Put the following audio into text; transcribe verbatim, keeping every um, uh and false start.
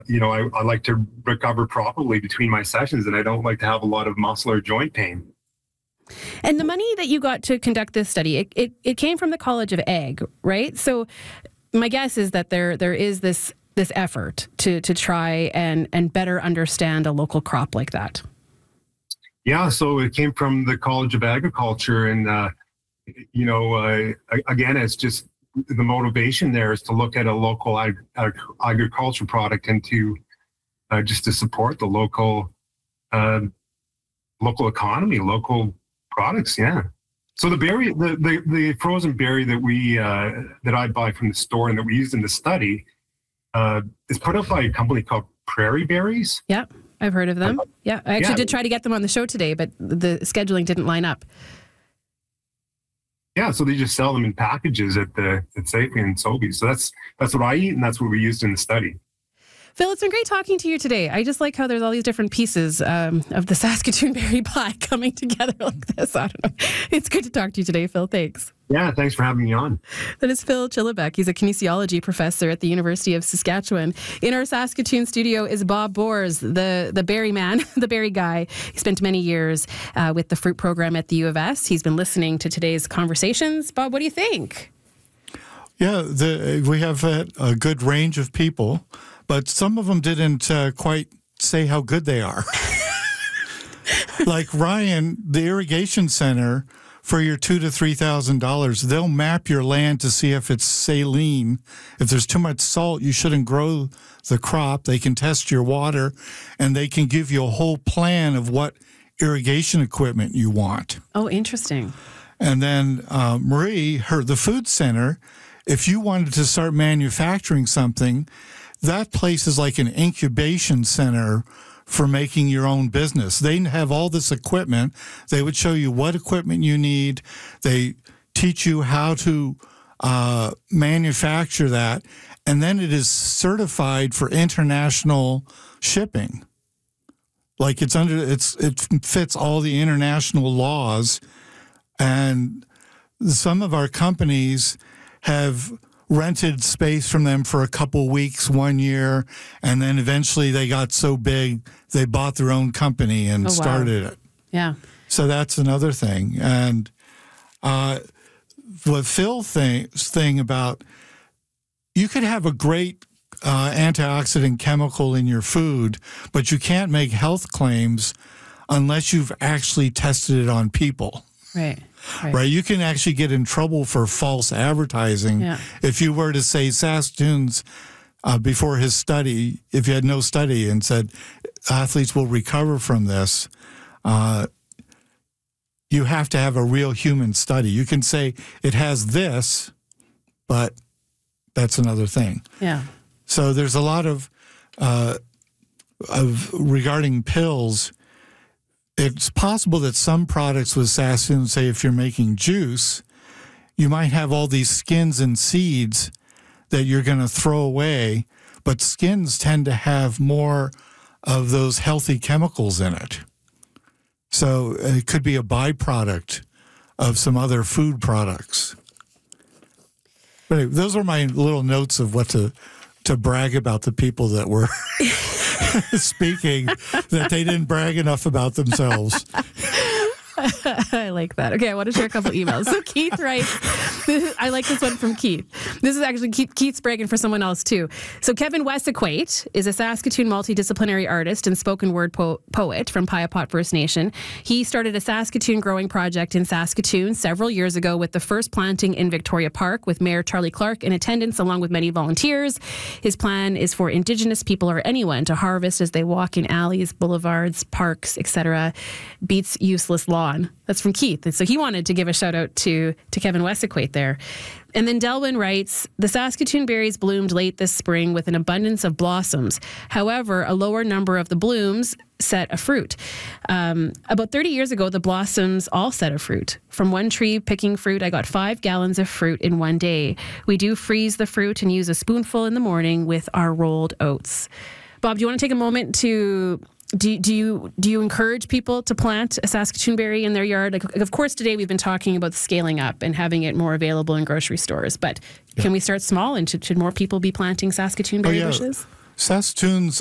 you know, I, I like to recover properly between my sessions, and I don't like to have a lot of muscle or joint pain. And the money that you got to conduct this study, it, it, it came from the College of Ag, right? So my guess is that there there is this this effort to to try and, and better understand a local crop like that. Yeah, so it came from the College of Agriculture, and uh, you know, uh, again, it's just the motivation there is to look at a local ag- ag- agriculture product and to uh, just to support the local uh, local economy, local products. Yeah. So the berry, the, the, the frozen berry that we uh, that I buy from the store and that we used in the study uh, is put up by a company called Prairie Berries. Yeah, I've heard of them. Yeah, I actually yeah. did try to get them on the show today, but the scheduling didn't line up. Yeah, so they just sell them in packages at the at Safeway and Sobeys. So that's that's what I eat, and that's what we used in the study. Phil, it's been great talking to you today. I just like how there's all these different pieces um, of the Saskatoon berry pie coming together like this. I don't know. It's good to talk to you today, Phil. Thanks. Yeah, thanks for having me on. That is Phil Chillibeck. He's a kinesiology professor at the University of Saskatchewan. In our Saskatoon studio is Bob Boers, the, the berry man, the berry guy. He spent many years uh, with the fruit program at the U of S. He's been listening to today's conversations. Bob, what do you think? Yeah, the, we have a, a good range of people, but some of them didn't uh, quite say how good they are. Like Ryan, the irrigation center, for your two to three thousand dollars, they'll map your land to see if it's saline. If there's too much salt, you shouldn't grow the crop. They can test your water, and they can give you a whole plan of what irrigation equipment you want. Oh, interesting. And then uh, Marie, her the food center, if you wanted to start manufacturing something, that place is like an incubation center for making your own business. They have all this equipment. They would show you what equipment you need. They teach you how to uh, manufacture that, and then it is certified for international shipping. Like it's under, it's it fits all the international laws, and some of our companies have rented space from them for a couple weeks, one year, and then eventually they got so big they bought their own company and Oh, wow. started it. Yeah. So that's another thing. And uh, what Phil thinks thing about, you could have a great uh, antioxidant chemical in your food, but you can't make health claims unless you've actually tested it on people. Right. Right. Right, you can actually get in trouble for false advertising Yeah. if you were to say Saskatoon's uh, before his study, if you had no study and said athletes will recover from this, uh, you have to have a real human study. You can say it has this, but that's another thing. Yeah. So there's a lot of uh, of regarding pills. It's possible that some products with Saskatoon, say if you're making juice, you might have all these skins and seeds that you're going to throw away, but skins tend to have more of those healthy chemicals in it. So it could be a byproduct of some other food products. But anyway, those are my little notes of what to to brag about the people that were speaking, that they didn't brag enough about themselves. I like that. Okay, I want to share a couple emails. So Keith writes, I like this one from Keith. This is actually Keith, Keith's bragging for someone else too. So Kevin Wessaquate is a Saskatoon multidisciplinary artist and spoken word po- poet from Piapot First Nation. He started a Saskatoon growing project in Saskatoon several years ago with the first planting in Victoria Park with Mayor Charlie Clark in attendance along with many volunteers. His plan is for Indigenous people or anyone to harvest as they walk in alleys, boulevards, parks, et cetera. Beats useless lawn. That's from Keith. And so he wanted to give a shout out to, to Kevin Wessaquate there. And then Delwyn writes, the Saskatoon berries bloomed late this spring with an abundance of blossoms. However, a lower number of the blooms set a fruit. Um, about thirty years ago, the blossoms all set a fruit. From one tree picking fruit, I got five gallons of fruit in one day. We do freeze the fruit and use a spoonful in the morning with our rolled oats. Bob, do you want to take a moment to... Do, do you do you encourage people to plant a Saskatoon berry in their yard? Like, of course, today we've been talking about scaling up and having it more available in grocery stores. But yeah. Can we start small? And should, should more people be planting Saskatoon berry oh, yeah. bushes? Saskatoon's